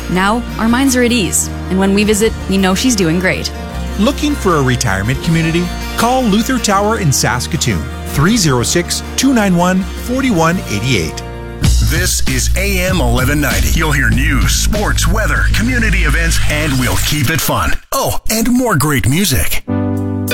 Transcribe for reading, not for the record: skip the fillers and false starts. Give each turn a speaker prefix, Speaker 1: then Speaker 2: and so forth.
Speaker 1: Now, our minds are at ease, and when we visit, we know she's doing great.
Speaker 2: Looking for a retirement community? Call Luther Tower in Saskatoon, 306-291-4188.
Speaker 3: This is AM 1190. You'll hear news, sports, weather, community events, and we'll keep it fun. Oh, and more great music.